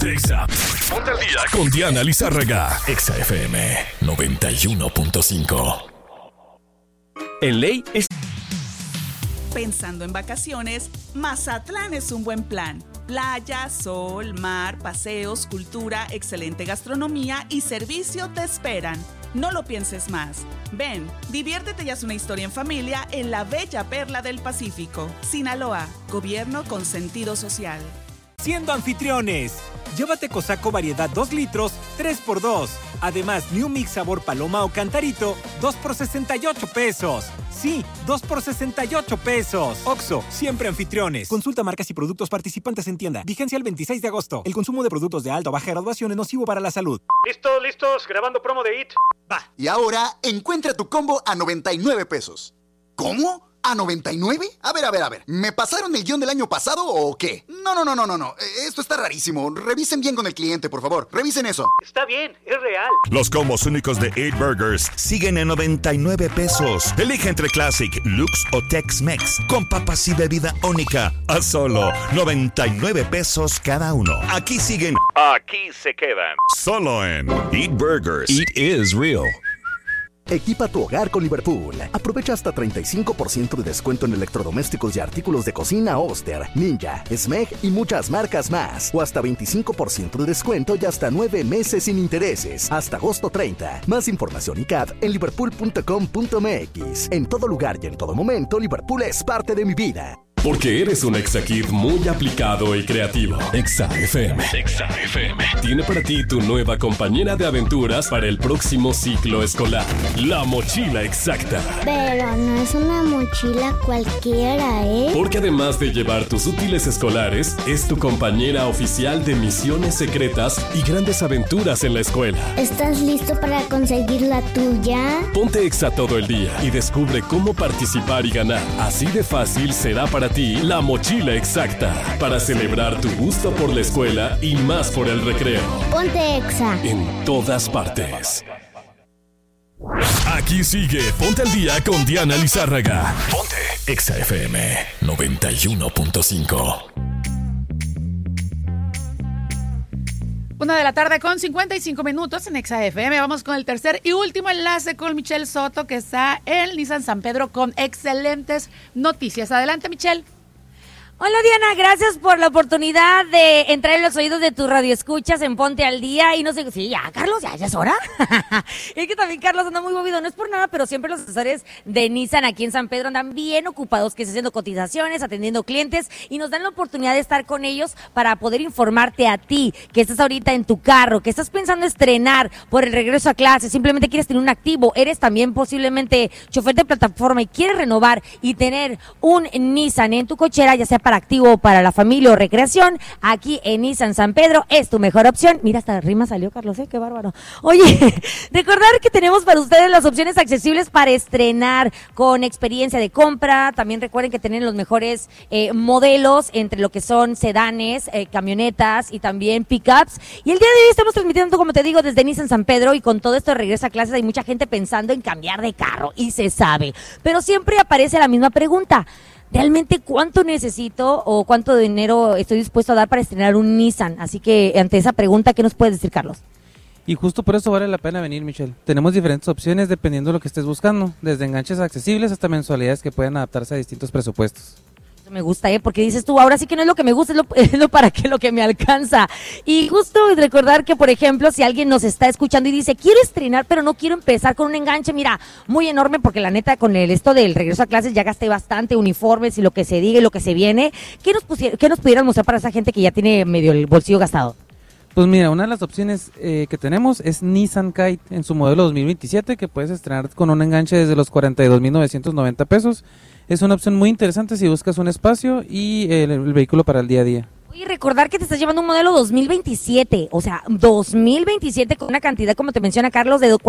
Exa. Ponte al día con Diana Lizárraga. Exa FM 91.5. En ley es... Pensando en vacaciones, Mazatlán es un buen plan. Playa, sol, mar, paseos, cultura, excelente gastronomía y servicio te esperan. No lo pienses más. Ven, diviértete y haz una historia en familia en la bella perla del Pacífico. Sinaloa, gobierno con sentido social. Siendo anfitriones, llévate Cosaco variedad 2 litros, 3x2. Además, New Mix sabor paloma o cantarito, 2 por 68 pesos. Sí, 2 por 68 pesos. Oxxo, siempre anfitriones. Consulta marcas y productos participantes en tienda. Vigencia el 26 de agosto. El consumo de productos de alta o baja graduación es nocivo para la salud. ¿Listos? Grabando promo de IT. Va. Y ahora, encuentra tu combo a 99 pesos. ¿Cómo? ¿A 99? A ver. ¿Me pasaron el guión del año pasado o qué? No. Esto está rarísimo. Revisen bien con el cliente, por favor. Revisen eso. Está bien, es real. Los combos únicos de 8 Burgers siguen en 99 pesos. Elige entre Classic, Lux o Tex-Mex con papas y bebida única a solo 99 pesos cada uno. Aquí siguen. Aquí se quedan. Solo en 8 Burgers. It is real. Equipa tu hogar con Liverpool. Aprovecha hasta 35% de descuento en electrodomésticos y artículos de cocina Oster, Ninja, Smeg y muchas marcas más. O hasta 25% de descuento y hasta 9 meses sin intereses. Hasta agosto 30. Más información y CAD en liverpool.com.mx. En todo lugar y en todo momento, Liverpool es parte de mi vida. Porque eres un Exa Kid muy aplicado y creativo. Exa FM. Exa FM tiene para ti tu nueva compañera de aventuras para el próximo ciclo escolar. La mochila exacta. Pero no es una mochila cualquiera, ¿eh? Porque además de llevar tus útiles escolares, es tu compañera oficial de misiones secretas y grandes aventuras en la escuela. ¿Estás listo para conseguir la tuya? Ponte Exa todo el día y descubre cómo participar y ganar. Así de fácil será para ti la mochila exacta, para celebrar tu gusto por la escuela y más por el recreo. Ponte Exa. En todas partes. Aquí sigue Ponte al Día con Diana Lizárraga. Ponte Exa FM 91.5. 1:00 p.m. con 55 minutos en Exa FM. Vamos con el tercer y último enlace con Michelle Soto, que está en Nissan San Pedro con excelentes noticias. Adelante, Michelle. Hola Diana, gracias por la oportunidad de entrar en los oídos de tus radioescuchas en Ponte al Día. Y no sé, sí, ya Carlos, ya es hora. Es que también Carlos anda muy movido, no es por nada, pero siempre los asesores de Nissan aquí en San Pedro andan bien ocupados, que están haciendo cotizaciones, atendiendo clientes, y nos dan la oportunidad de estar con ellos para poder informarte a ti, que estás ahorita en tu carro, que estás pensando estrenar por el regreso a clase, simplemente quieres tener un activo, eres también posiblemente chofer de plataforma y quieres renovar y tener un Nissan en tu cochera, ya sea para activo o para la familia o recreación. Aquí en Nissan San Pedro es tu mejor opción. Mira, hasta rima salió, Carlos, qué bárbaro. Oye, recordar que tenemos para ustedes las opciones accesibles para estrenar con experiencia de compra. También recuerden que tienen los mejores modelos entre lo que son sedanes, camionetas y también pickups. Y el día de hoy estamos transmitiendo, como te digo, desde Nissan San Pedro, y con todo esto de regreso a clases hay mucha gente pensando en cambiar de carro, y se sabe. Pero siempre aparece la misma pregunta: ¿realmente cuánto necesito o cuánto dinero estoy dispuesto a dar para estrenar un Nissan? Así que ante esa pregunta, ¿qué nos puedes decir, Carlos? Y justo por eso vale la pena venir, Michelle. Tenemos diferentes opciones dependiendo de lo que estés buscando, desde enganches accesibles hasta mensualidades que pueden adaptarse a distintos presupuestos. Me gusta, porque dices tú, ahora sí que no es lo que me gusta, es lo para qué, lo que me alcanza. Y justo recordar que, por ejemplo, si alguien nos está escuchando y dice, quiero estrenar, pero no quiero empezar con un enganche, mira, muy enorme, porque la neta, con esto del regreso a clases ya gasté bastante, uniformes y lo que se diga y lo que se viene. ¿Qué nos pudieran mostrar para esa gente que ya tiene medio el bolsillo gastado? Pues mira, una de las opciones que tenemos es Nissan Kite en su modelo 2027, que puedes estrenar con un enganche desde los 42,990 pesos. Es una opción muy interesante si buscas un espacio y el vehículo para el día a día. Y recordar que te estás llevando un modelo 2027, o sea, 2027 con una cantidad, como te menciona Carlos, de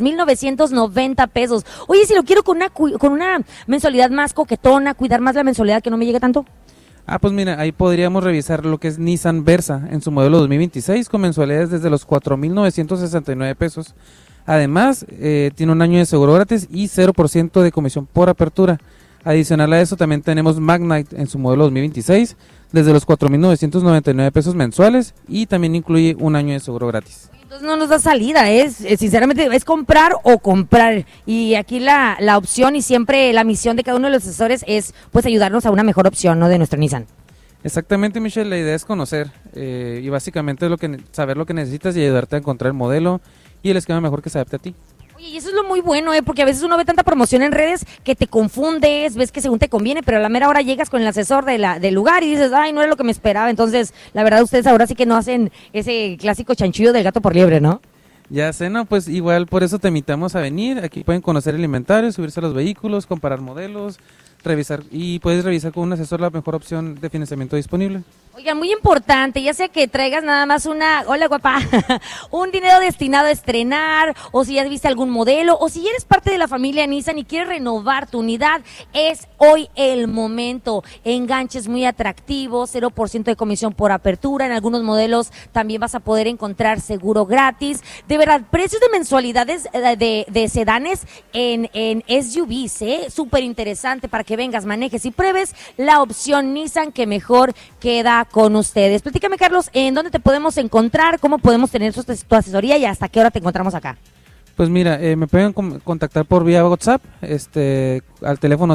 42,990 pesos. Oye, si lo quiero con una mensualidad más coquetona, cuidar más la mensualidad, que no me llegue tanto. Pues mira, ahí podríamos revisar lo que es Nissan Versa en su modelo 2026 con mensualidades desde los 4,969 pesos. Además, tiene un año de seguro gratis y 0% de comisión por apertura. Adicional a eso también tenemos Magnite en su modelo 2026 desde los 4,999 pesos mensuales y también incluye un año de seguro gratis. Entonces no nos da salida, sinceramente es comprar o comprar, y aquí la opción y siempre la misión de cada uno de los asesores es pues ayudarnos a una mejor opción, ¿no?, de nuestro Nissan. Exactamente, Michelle, la idea es conocer y básicamente saber lo que necesitas y ayudarte a encontrar el modelo y el esquema mejor que se adapte a ti. Oye, y eso es lo muy bueno, porque a veces uno ve tanta promoción en redes que te confundes, ves que según te conviene, pero a la mera hora llegas con el asesor del lugar y dices, ay, no era lo que me esperaba. Entonces, la verdad, ustedes ahora sí que no hacen ese clásico chanchullo del gato por liebre, ¿no? Ya sé, no, pues igual por eso te invitamos a venir. Aquí pueden conocer el inventario, subirse a los vehículos, comparar modelos, revisar y puedes revisar con un asesor la mejor opción de financiamiento disponible. Oigan, muy importante, ya sea que traigas nada más hola guapa, un dinero destinado a estrenar, o si ya viste algún modelo, o si eres parte de la familia Nissan y quieres renovar tu unidad, es hoy el momento. Enganches muy atractivos, 0% de comisión por apertura, en algunos modelos también vas a poder encontrar seguro gratis. De verdad, precios de mensualidades de sedanes en SUVs, súper interesante para que vengas, manejes y pruebes la opción Nissan que mejor queda con ustedes. Platícame, Carlos, ¿en dónde te podemos encontrar? ¿Cómo podemos tener tu asesoría y hasta qué hora te encontramos acá? Pues mira, me pueden contactar por vía WhatsApp, al teléfono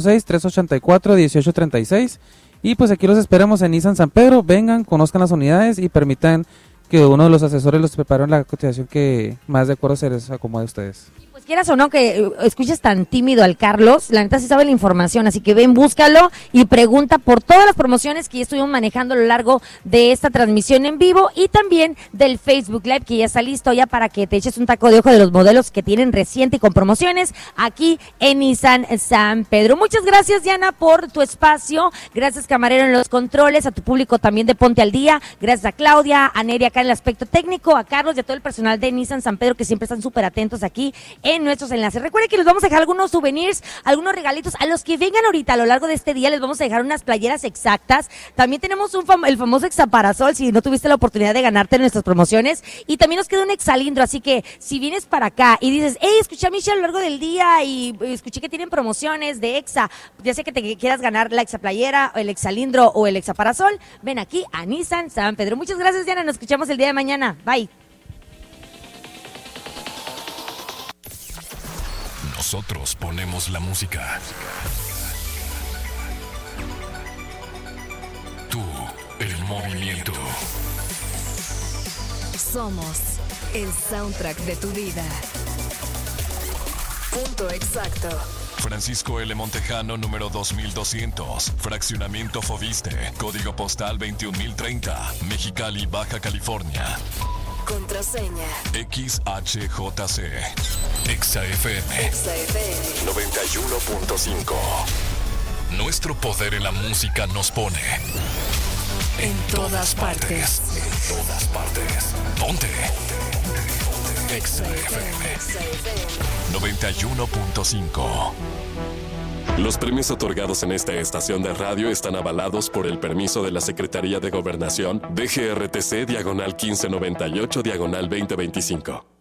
686-384-1836 y pues aquí los esperamos en Nissan San Pedro. Vengan, conozcan las unidades y permitan que uno de los asesores los prepare en la cotización que más de acuerdo se les acomode a ustedes. Pues quieras o no que escuches tan tímido al Carlos, la neta sí sabe la información, así que ven, búscalo y pregunta por todas las promociones que ya estuvimos manejando a lo largo de esta transmisión en vivo y también del Facebook Live que ya está listo ya para que te eches un taco de ojo de los modelos que tienen reciente y con promociones aquí en Nissan San Pedro. Muchas gracias, Diana, por tu espacio, gracias, camarero en los controles, a tu público también de Ponte al Día, gracias a Claudia, a Neri acá en el aspecto técnico, a Carlos y a todo el personal de Nissan San Pedro que siempre están súper atentos aquí en nuestros enlaces. Recuerden que les vamos a dejar algunos souvenirs, algunos regalitos a los que vengan ahorita a lo largo de este día. Les vamos a dejar unas playeras exactas. También tenemos el famoso exaparasol, si no tuviste la oportunidad de ganarte nuestras promociones. Y también nos queda un exalindro, así que si vienes para acá y dices, hey, escuché a Michelle a lo largo del día y escuché que tienen promociones de Exa, ya sé que te quieras ganar la exaplayera, el exalindro o el exaparasol, ven aquí a Nissan San Pedro. Muchas gracias, Diana, nos escuchamos el día de mañana. Bye. Nosotros ponemos la música. Tú, el movimiento. Somos el soundtrack de tu vida. Punto exacto. Francisco L. Montejano, número 2200, Fraccionamiento Foviste, Código Postal 21030, Mexicali, Baja California. Contraseña XHJC. Exa FM 91.5. Nuestro poder en la música nos pone en todas partes. En todas partes. Ponte. Exa FM 91.5. Los premios otorgados en esta estación de radio están avalados por el permiso de la Secretaría de Gobernación, DGRTC, /1598, /2025.